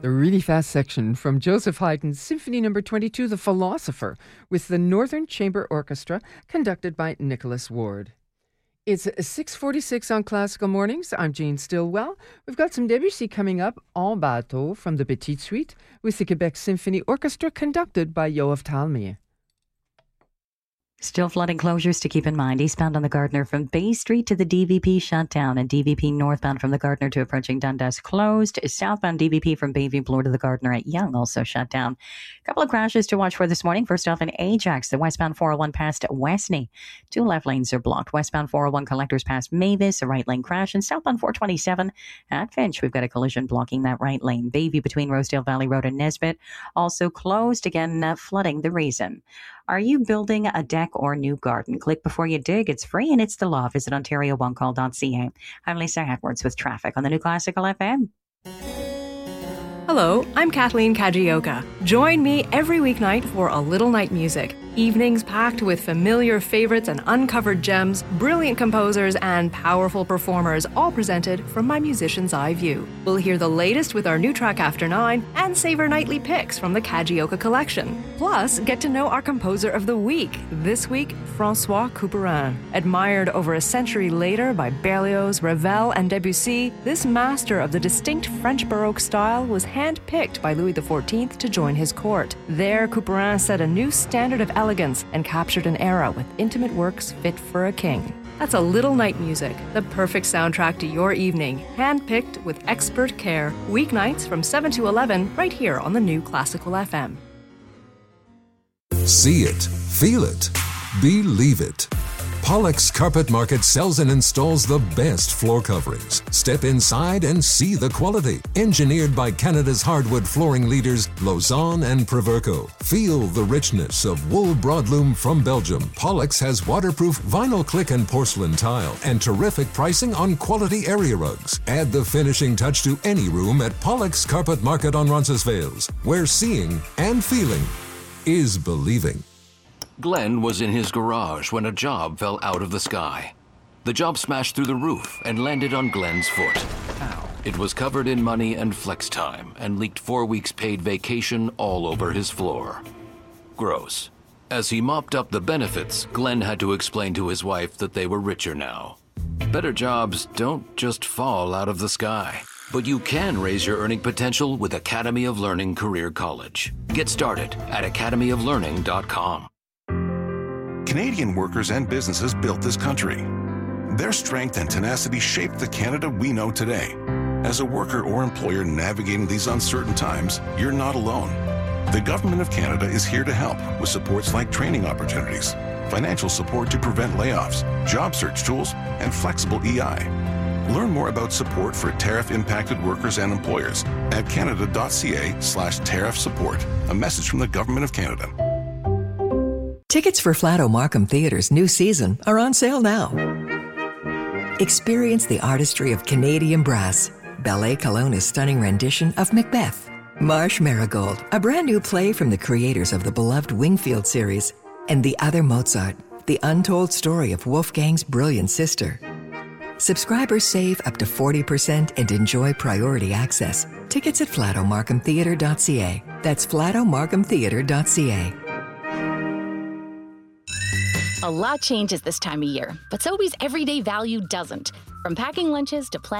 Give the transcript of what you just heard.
The really fast section from Joseph Haydn's Symphony No. 22, The Philosopher, with the Northern Chamber Orchestra, conducted by Nicholas Ward. It's 6:46 on Classical Mornings. I'm Jane Stillwell. We've got some Debussy coming up, En Bateau from the Petite Suite, with the Quebec Symphony Orchestra, conducted by Yoav Talmi. Still flooding closures to keep in mind. Eastbound on the Gardiner from Bay Street to the DVP shut down, and DVP northbound from the Gardiner to approaching Dundas closed. Southbound DVP from Bayview Bloor to the Gardiner at Yonge also shut down. A couple of crashes to watch for this morning. First off in Ajax, the westbound 401 past Westney. 2 left lanes are blocked. Westbound 401 collectors past Mavis, a right lane crash. And southbound 427 at Finch, we've got a collision blocking that right lane. Bayview between Rosedale Valley Road and Nesbitt also closed. Again, flooding the reason. Are you building a deck or new garden? Click before you dig. It's free and it's the law. Visit OntarioOneCall.ca. I'm Lisa Edwards with traffic on the New Classical FM. Hello, I'm Kathleen Kajioka. Join me every weeknight for A Little Night Music. Evenings packed with familiar favorites and uncovered gems, brilliant composers, and powerful performers, all presented from my musician's eye view. We'll hear the latest with our new track After 9 and savor nightly picks from the Kajioka collection. Plus, get to know our composer of the week. This week, François Couperin. Admired over a century later by Berlioz, Ravel, and Debussy, this master of the distinct French Baroque style was hand-picked by Louis XIV to join his court. There, Couperin set a new standard of elegance and captured an era with intimate works fit for a king. That's A Little Night Music, the perfect soundtrack to your evening, hand-picked with expert care, weeknights from 7 to 11, right here on the New Classical FM. See it, feel it, believe it. Pollock's Carpet Market sells and installs the best floor coverings. Step inside and see the quality. Engineered by Canada's hardwood flooring leaders, Lausanne and Proverco. Feel the richness of wool broadloom from Belgium. Pollock's has waterproof vinyl click and porcelain tile and terrific pricing on quality area rugs. Add the finishing touch to any room at Pollock's Carpet Market on Roncesvalles, where seeing and feeling is believing. Glenn was in his garage when a job fell out of the sky. The job smashed through the roof and landed on Glenn's foot. Ow. It was covered in money and flex time and leaked 4 weeks paid vacation all over his floor. Gross. As he mopped up the benefits, Glenn had to explain to his wife that they were richer now. Better jobs don't just fall out of the sky. But you can raise your earning potential with Academy of Learning Career College. Get started at academyoflearning.com. Canadian workers and businesses built this country. Their strength and tenacity shaped the Canada we know today. As a worker or employer navigating these uncertain times, you're not alone. The Government of Canada is here to help with supports like training opportunities, financial support to prevent layoffs, job search tools, and flexible EI. Learn more about support for tariff-impacted workers and employers at canada.ca/tariff support. A message from the Government of Canada. Tickets for Flato Markham Theatre's new season are on sale now. Experience the artistry of Canadian brass, Ballet Kelowna's stunning rendition of Macbeth, Marsh Marigold, a brand new play from the creators of the beloved Wingfield series, and The Other Mozart, the untold story of Wolfgang's brilliant sister. Subscribers save up to 40% and enjoy priority access. Tickets at flatomarkhamtheatre.ca. That's flatomarkhamtheatre.ca. A lot changes this time of year, but Sobeys everyday value doesn't. From packing lunches to planning